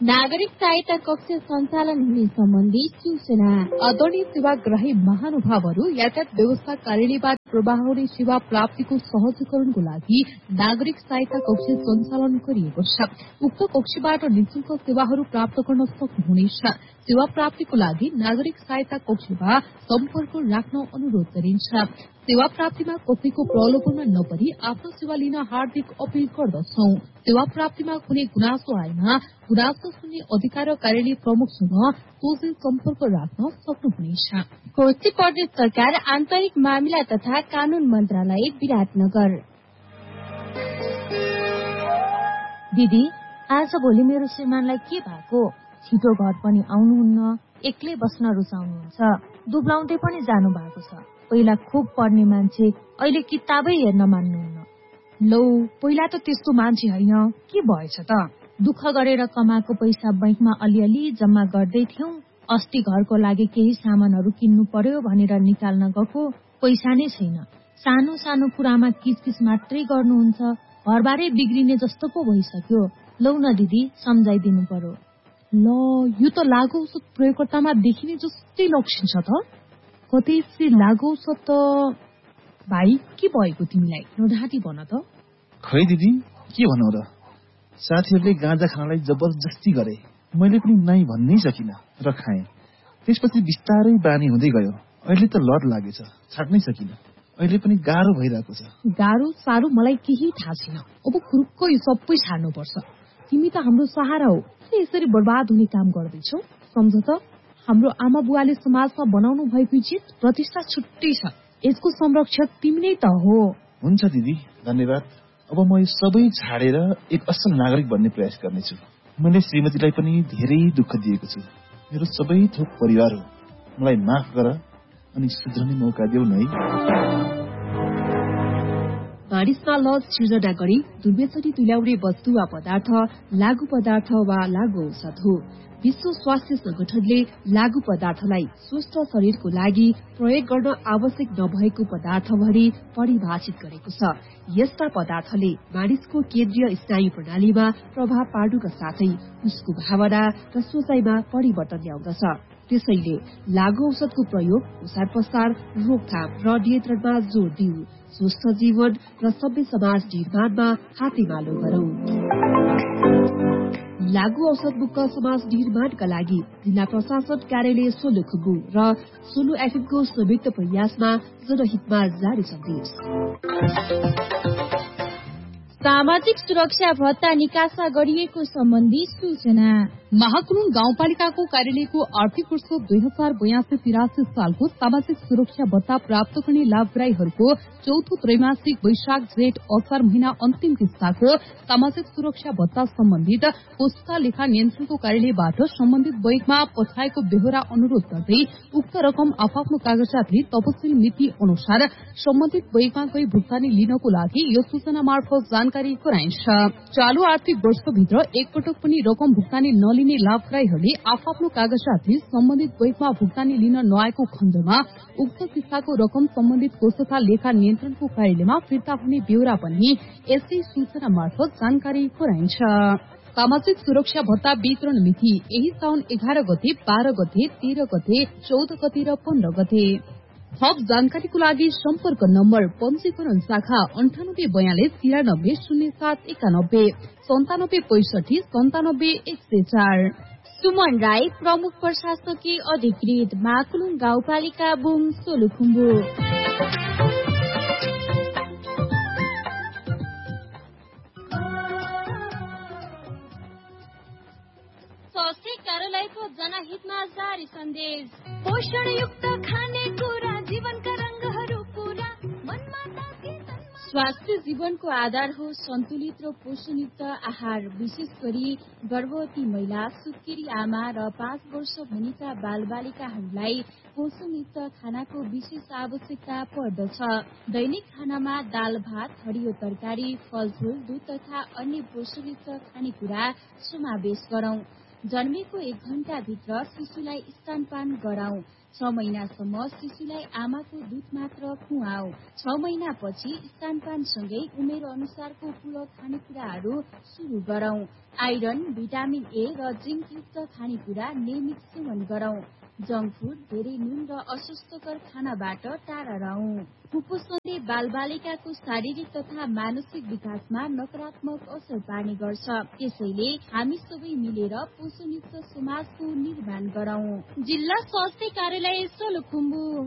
नागरिक सहायता कक्ष सञ्चालन हुने सम्बन्धी सूचना। आदरणीय सेवाग्राही महानुभावहरू, यातायात व्यवस्था कार्यालयबाट प्रवाह हुने सेवा प्राप्तिको सहजीकरणको लागि नागरिक सहायता कक्ष सञ्चालन गरिएको छ। उक्त कक्षबाट निःशुल्क सेवाहरू प्राप्त गर्न सक्नुहुनेछ। सेवा प्राप्तिको लागि नागरिक सहायता कक्षमा सम्पर्क राख्न अनुरोध गरिन्छ। सेवा प्राप्तिमा कसैको प्रलोभनमा नपरी आफ्नो सेवा लिन हार्दिक अपील गर्दछौ। सेवा प्राप्तिमा कुनै गुनासो आएमा गुनासो सुन्ने अधिकार कार्यालय प्रमुखसँग सोझै सम्पर्क राख्न सक्नुहुनेछ। कोशी प्रदेश सरकार आन्तरिक मामिला तथा कानून मन्त्रालय विराटनगर। दिदी, आज भोलि मेरो श्रीमानलाई के भएको? छिटो घर पनि आउनुहुन्न, एक्लै बस्न रुचाउनुहुन्छ, दुब्लाउँदै पनि जानु भएको छ। पहिला खुब पढ्ने मान्छे, अहिले किताबै हेर्न मान्नुहुन्न। लौ, पहिला त त्यस्तो मान्छे होइन, के भएछ त? दुःख गरेर कमाएको पैसा बैंकमा अलिअलि जम्मा गर्दै थियौं। अस्ति घरको लागि केही सामानहरू किन्नु पर्यो भनेर निकाल्न गएको, पैसा नै छैन। सानो सानो कुरामा किचकिच मात्रै गर्नुहुन्छ, घरबारै बिग्रिने जस्तो पो भइसक्यो। लौ न दिदी, सम्झाइदिनु पर्यो। ल, यो त लागु औषध प्रयोगकर्तामा देखिने जस्तै लक्षण छ त। कतै लागु औषध त। भाइ, के भएको तिमीलाई? नढाँटी भन त। खै दिदी, के भनौ र? साथीहरूले गाँजा खानलाई जबरजस्ती गरे, मैले पनि नाइ भन्नै सकिन र खाएँ। त्यसपछि बिस्तारै बानी हुँदै गयो। अहिले त लत लागेछ, छाड्नै सकिन। अहिले पनि गाह्रो भइरहेको छ। गाह्रो साह्रो मलाई केही थाहा छैन। अब खुरुक्क यो सबै छाड्नुपर्छ। तिमी त हाम्रो सहारा हो, यसरी बर्बाद हुने काम गर्दैछौ। सम्झ त, हाम्रो आमा बुवाले समाजमा बनाउनु भएको इज्जत प्रतिष्ठा छुट्टै छ। यसको संरक्षक तिमी नै त हो। हुन्छ दिदी, धन्यवाद। अब म यो सबै छाडेर एक असल नागरिक बन्ने प्रयास गर्नेछु। मैले श्रीमतीलाई पनि धेरै दुःख दिएको छु। मेरो सबै थोक परिवार हो, मलाई माफ गर अनि सुध्रने मौका देऊ न है। मानिसमा लज सिर्जना गरी दुर्व्यसनी तुल्याउने वस्तु वा पदार्थ लागू पदार्थ वा लागू औषध हो। विश्व स्वास्थ्य संगठनले लागू पदार्थलाई स्वस्थ शरीरको लागि प्रयोग गर्न आवश्यक नभएको पदार्थ भनी परिभाषित गरेको छ। यस्ता पदार्थले मानिसको केन्द्रीय स्नायु प्रणालीमा प्रभाव पार्नुका साथै उसको भावना र सोचाइमा परिवर्तन ल्याउँदछ। त्यसैले लागू औषधको प्रयोग, ओसार पसार, रोकथाम र नियन्त्रणमा जोड़ दिऊ। स्वस्थ जीवन र सभ्य समाज निर्माणमा हातेमालो गरौं। लागू औषध मुक्त समाज निर्माणका लागि जिल्ला प्रशासन कार्यालय सोलुखुम्बु र सोलु एफएमको संयुक्त प्रयासमा जनहितमा जारी सन्देश। सामाजिक सुरक्षा भत्ता निकासा गरिएको सम्बन्धी सूचना। महाकुलुङ गाउँपालिकाको कार्यालयको आर्थिक वर्ष 2082-83 सालको सामाजिक सुरक्षा भत्ता प्राप्त गर्ने लाभग्राहीहरूको चौथो त्रैमासिक वैशाख जेठ असार महिना अन्तिम किस्ताको सामाजिक सुरक्षा भत्ता सम्बन्धित पुस्ता लेखा नियन्त्रणको कार्यालयबाट सम्बन्धित बैंकमा पठाएको बेहोरा अनुरोध गर्दै उक्त रकम आफ्नो कागजातले तपसिल मिति अनुसार सम्बन्धित बैंकमा गई भुक्तानी लिनको लागि यो सूचना मार्फत जानकारी गराइन्छ। चालू आर्थिक वर्षभित्र एकपटक पनि रकम भुक्तानी नलिने लाभग्राहीहरूले आफ्नो कागजातले सम्बन्धित बैंकमा भुक्तानी लिन नआएको खण्डमा उक्त किस्ताको रकम सम्बन्धित कोष तथा लेखा नियन्त्रणको कार्यालयमा फिर्ता हुने बेहोरा पनि यसै सूचना मार्फत जानकारी गराइन्छ। सामाजिक सुरक्षा भत्ता वितरण मिति यही साउन 11 गते, 12 गते, 13 गते, 14 गते र 15 गते। थप जानकारीको लागि सम्पर्क नम्बर पञ्जीकरण शाखा 9842 93 07 91 97 65 97 104। सुमन राई, प्रमुख प्रशासकीय अधिकृत, महाकुलुङ गाउँपालिका बुङ सोलुखुम्बु। स्वास्थ्य कार्यालयको जनहितमा जारी सन्देश। पोषणयुक्त खानेकुरा जीवनका रंगहरू पूरा मनमा स्वास्थ्य जीवनको आधार हो सन्तुलित र पोषणयुक्त आहार। विशेष गरी गर्भवती महिला, सुत्केरी आमा र 5 वर्ष मुनिका बालबालिकाहरूलाई पोषणयुक्त खानाको विशेष आवश्यकता पर्दछ। दैनिक खानामा दाल भात, हरियो तरकारी, फलफूल, दूध तथा अन्य पोषणयुक्त खानेकुरा समावेश गरौं। जन्मेको 1 घण्टाभित्र शिशुलाई स्तनपान गराउँ। 6 महिनासम्म शिशुलाई आमाको दूध मात्र खुवाऊ। 6 महिनापछि स्तनपानसँगै उमेर अनुसारको पूरक खानेकुराहरू सुरु गरौं। आइरन, भिटामिन ए र जिङ्कयुक्त खानेकुरा नियमित सेवन गरौं। जंक फुड, धेरै नुन र अस्वास्थ्यकर खानाबाट टाढा रहौं। कुपोषणले बालबालिकाको शारीरिक तथा मानसिक विकासमा नकारात्मक असर पार्ने गर्छ। त्यसैले हामी सबै मिलेर पोषणयुक्त समाजको निर्माण गरौं। जिल्ला स्वास्थ्य कार्यालय सोलुखुम्बु।